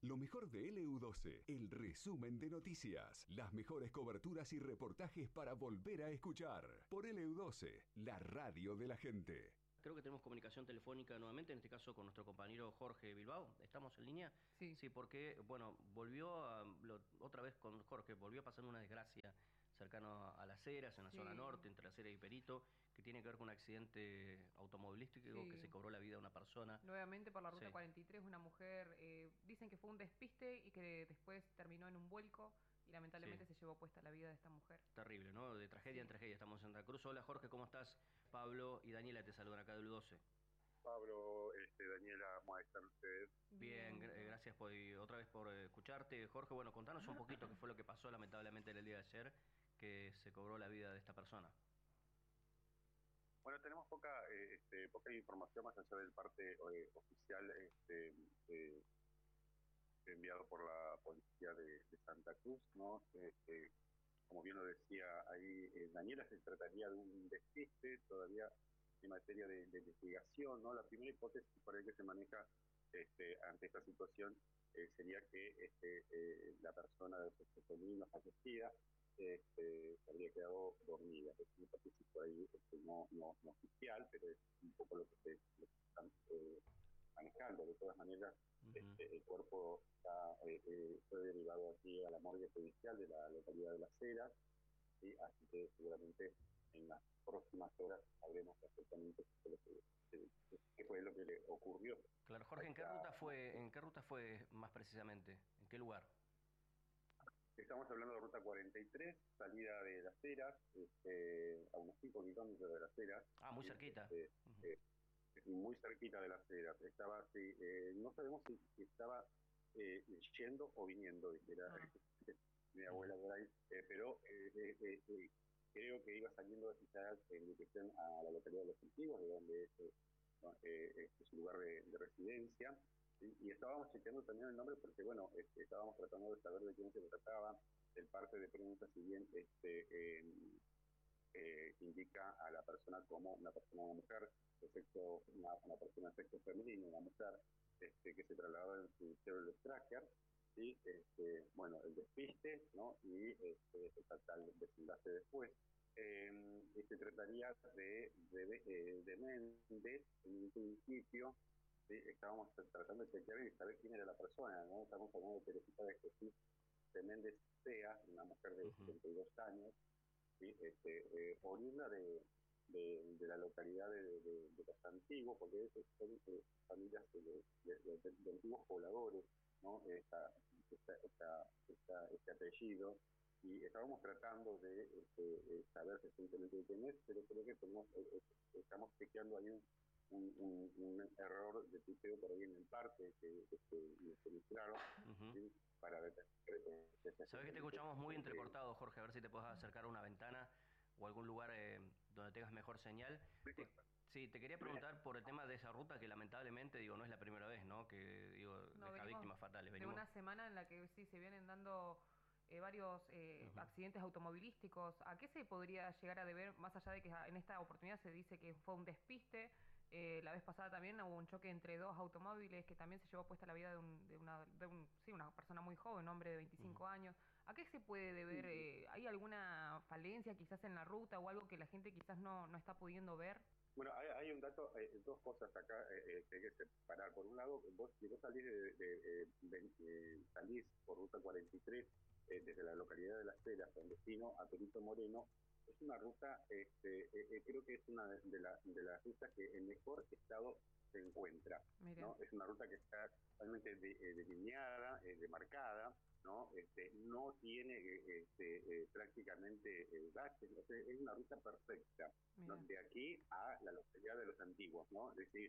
Lo mejor de LU12, el resumen de noticias, las mejores coberturas y reportajes para volver a escuchar. Por LU12, la radio de la gente. Creo que tenemos comunicación telefónica nuevamente, en este caso con nuestro compañero Jorge Bilbao. ¿Estamos en línea? Sí. Sí, porque, bueno, otra vez con Jorge, volvió a pasar una desgracia cercano a Las Heras, en la Sí. zona norte, entre Las Heras y Perito, que tiene que ver con un accidente automovilístico Sí. que se cobró la vida de una persona. Nuevamente por la ruta Sí. 43, una mujer, dicen que fue un despiste y que después terminó en un vuelco y lamentablemente Sí. se llevó puesta la vida de esta mujer. Terrible, ¿no? De tragedia en tragedia. Estamos en Santa Cruz. Hola Jorge, ¿cómo estás? Pablo y Daniela te saludan acá del U12. Pablo, Daniela, ¿cómo están ustedes? Bien, gracias otra vez por escucharte. Jorge, bueno, contanos un poquito qué fue lo que pasó lamentablemente en el día de ayer, que se cobró la vida de esta persona. Bueno, tenemos poca información más allá del parte oficial enviado por la policía de Santa Cruz, ¿no? Como bien lo decía ahí Daniela, se trataría de un despiste todavía en materia de investigación, ¿no? La primera hipótesis por ahí que se maneja ante esta situación sería que la persona de sexo femenino fallecida se habría quedado dormida. Es una hipótesis por ahí no oficial, pero es un poco lo que se están manejando. De todas maneras, el cuerpo fue derivado aquí a la morgue judicial de la localidad de Las Heras, ¿sí? Así que seguramente en las próximas horas sabremos exactamente qué fue lo que le ocurrió. Claro, Jorge, ¿en qué ruta fue más precisamente? ¿En qué lugar? Estamos hablando de ruta 43, salida de Las Heras, a unos 5 kilómetros de Las Heras. Ah, muy cerquita. Muy cerquita de Las Heras. Estaba, no sabemos si estaba yendo o viniendo, era mi abuela por ahí, pero creo que iba saliendo de Ciudad en dirección a la localidad de Los Antiguos, de donde es su lugar de residencia. ¿Sí? Y estábamos chequeando también el nombre porque, bueno, estábamos tratando de saber de quién se trataba. El parte de preguntas, si bien indica a la persona como una mujer de sexo, una persona de sexo femenino, una mujer que se trasladaba en su Chevrolet Tracker, y bueno, el despiste, ¿no? Y tal desenlace después. Se trataría de Méndez en un principio. ¿Sí? Estábamos tratando de chequear y saber quién era la persona, ¿no? Estamos hablando de Teresita de Jesús de Méndez Sea, una mujer de 72 años, ¿sí? Oriunda de la localidad de Los Antiguos, porque son familias de antiguos pobladores, ¿no? Este apellido, y estábamos tratando de saber recientemente quién es, pero creo que estamos chequeando ahí un error de tipeo por ahí en el parte que claro, ¿sí? Para ver. Sabes que te escuchamos muy entrecortado, Jorge, a ver si te puedes acercar a una ventana o algún lugar donde tengas mejor señal. Sí, te quería preguntar por el tema de esa ruta que lamentablemente, digo, no es la primera vez, ¿no? Que, deja víctimas fatales. De una semana en la que sí se vienen dando varios accidentes automovilísticos. ¿A qué se podría llegar a deber, más allá de que en esta oportunidad se dice que fue un despiste? La vez pasada también hubo un choque entre dos automóviles que también se llevó puesta la vida de una persona muy joven, un hombre de 25 años. ¿A qué se puede deber? ¿Hay alguna falencia quizás en la ruta o algo que la gente quizás no está pudiendo ver? Bueno, hay un dato, dos cosas acá que hay que separar. Por un lado, si vos salís, salís por ruta 43 desde la localidad de Las Heras con destino a Perito Moreno, es una ruta, creo que es una de las rutas que en mejor estado se encuentra, ¿no? Es una ruta que está totalmente delineada, demarcada, ¿no? No tiene prácticamente baches, es una ruta perfecta, ¿no? De aquí a la localidad de Los Antiguos, ¿no? Es decir,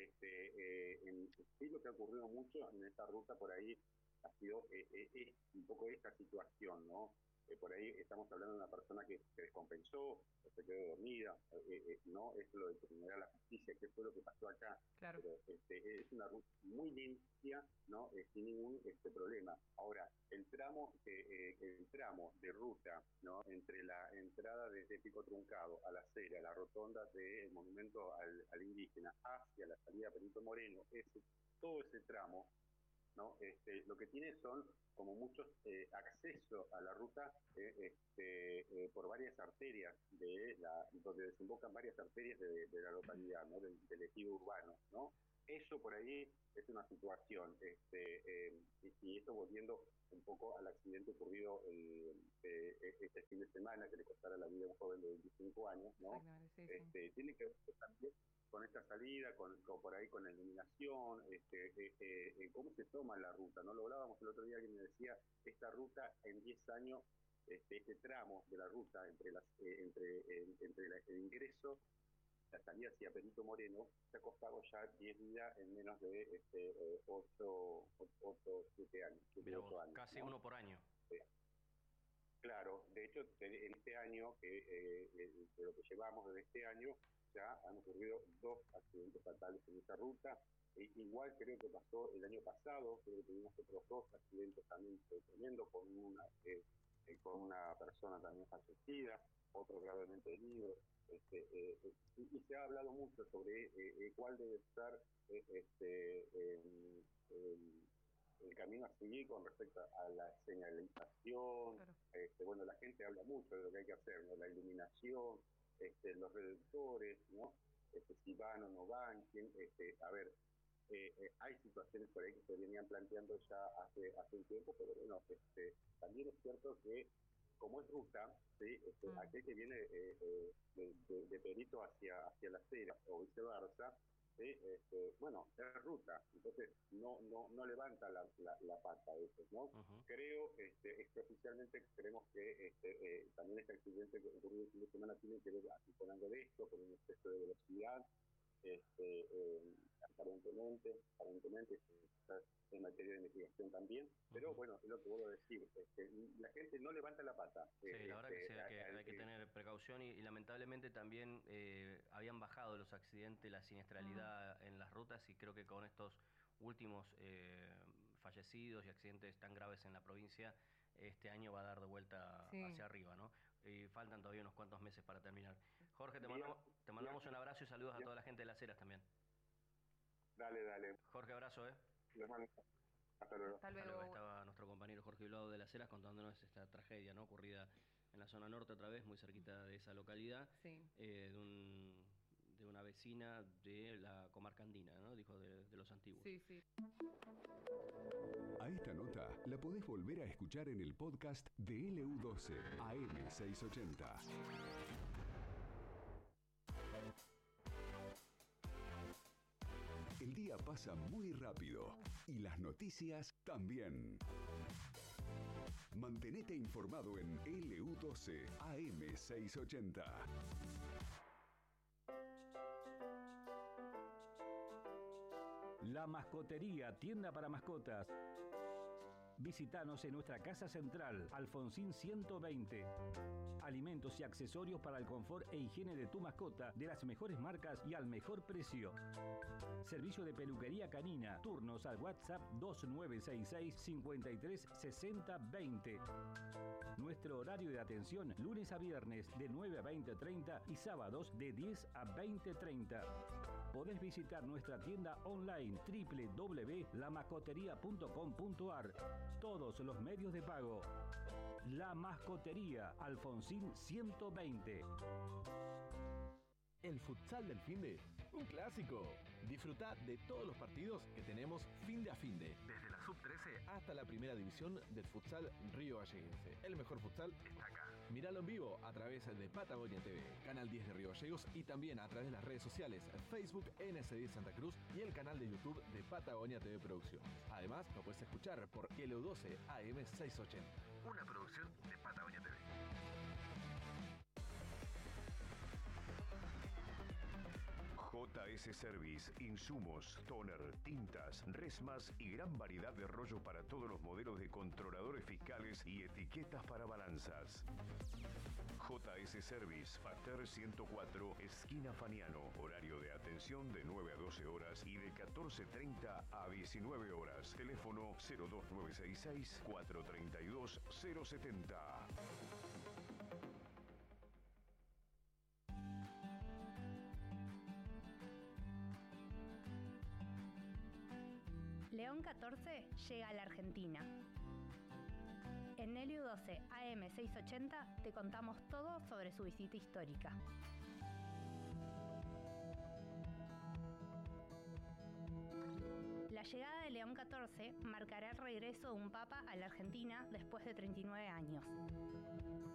sí, lo que ha ocurrido mucho en esta ruta por ahí ha sido un poco esta situación, ¿no? Por ahí estamos hablando de una persona que descompensó, que se quedó dormida, no es lo determinará la justicia, qué fue lo que pasó acá. Claro. Pero es una ruta muy limpia, ¿no? Sin ningún problema. Ahora, el tramo de ruta, ¿no? Entre la entrada de Pico Truncado a la acera, la rotonda del monumento al indígena, hacia la salida Perito Moreno, todo ese tramo ¿no? Lo que tiene son como muchos acceso a la ruta por varias arterias donde desembocan varias arterias de la localidad, ¿no? Del ejido urbano, ¿no? Eso por ahí es una situación, y esto volviendo un poco al accidente ocurrido este fin de semana, que le costara la vida a un joven de 25 años, ¿no? Sí, sí. Tiene que ver también con esta salida, por ahí con la iluminación, cómo se toma la ruta, ¿no? Lo hablábamos el otro día, que me decía, esta ruta en 10 años, este tramo de la ruta entre el ingreso, la salida hacia Perito Moreno, se ha costado ya 10 vidas en menos de 7 años. Mira vos, 8 años, casi ¿no? uno por año. Claro, de hecho, en este año, de lo que llevamos desde este año, ya han ocurrido 2 accidentes fatales en esa ruta. Igual creo que pasó el año pasado, creo que tuvimos otros 2 accidentes también tremendos, con una persona también fallecida, otro gravemente herido. Y se ha hablado mucho sobre cuál debe ser el camino a seguir con respecto a la señalización. Claro. Bueno, la gente habla mucho de lo que hay que hacer, ¿no? La iluminación, los reductores, ¿no? Si van o no van, a ver, hay situaciones por ahí que se venían planteando ya hace un tiempo, pero bueno, también es cierto que como es ruta, ¿sí? Aquel que viene de Perito hacia Las Heras o viceversa, ¿sí? Bueno, es ruta, entonces no levanta la pata a veces, ¿no? Uh-huh. Creo, extraoficialmente creemos que también este accidente que ocurrió el fin de semana tiene que ver con algo de esto, con un exceso de velocidad, aparentemente en materia de investigación también, pero bueno, es lo que vuelvo a decir, la gente no levanta la pata. Sí, la verdad que sí, hay que tener precaución y lamentablemente también habían bajado los accidentes, la siniestralidad en las rutas y creo que con estos últimos fallecidos y accidentes tan graves en la provincia, este año va a dar de vuelta hacia arriba, ¿no? Y faltan todavía unos cuantos meses para terminar. Jorge, te mandamos un abrazo y saludos a toda la gente de Las Heras también. Dale. Jorge, abrazo, Les mando. Hasta luego. Hasta luego. Estaba nuestro compañero Jorge Vilado de Las Heras contándonos esta tragedia, ¿no? Ocurrida en la zona norte otra vez, muy cerquita de esa localidad, Sí. de una vecina de la comarca andina, ¿no? Dijo de los antiguos. Sí. A esta nota la podés volver a escuchar en el podcast de LU12 AM680. El día pasa muy rápido y las noticias también. Mantenete informado en LU12 AM680. La Mascotería, tienda para mascotas. Visítanos en nuestra casa central, Alfonsín 120. Alimentos y accesorios para el confort e higiene de tu mascota de las mejores marcas y al mejor precio. Servicio de peluquería canina. Turnos al WhatsApp 2966 53 60 20. Nuestro horario de atención lunes a viernes de 9 a 20:30 y sábados de 10 a 20:30. Podés visitar nuestra tienda online www.lamascoteria.com.ar. Todos los medios de pago. La Mascotería, Alfonsín 120. El futsal del finde, un clásico. Disfruta de todos los partidos que tenemos finde a finde. Desde la sub-13 hasta la primera división del futsal Río Galleguense. El mejor futsal está acá. Míralo en vivo a través de Patagonia TV, Canal 10 de Río Gallegos y también a través de las redes sociales, Facebook NS10 Santa Cruz y el canal de YouTube de Patagonia TV Producciones. Además, lo puedes escuchar por LU12 AM680. Una producción de Patagonia TV. JS Service, insumos, toner, tintas, resmas y gran variedad de rollos para todos los modelos de controladores fiscales y etiquetas para balanzas. JS Service, Pater 104, esquina Faniano. Horario de atención de 9 a 12 horas y de 14:30 a 19 horas. Teléfono 02966 432 070. León 14 llega a la Argentina. En Nelio 12 AM 680 te contamos todo sobre su visita histórica. La llegada de León 14 marcará el regreso de un papa a la Argentina después de 39 años.